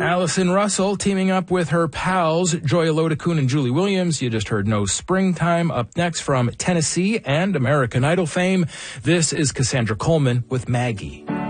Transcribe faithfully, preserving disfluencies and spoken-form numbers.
Allison Russell teaming up with her pals Joya Lodakun and Julie Williams. You just heard No Springtime. Up next from Tennessee and American Idol fame, this is Cassandra Coleman with Maggie.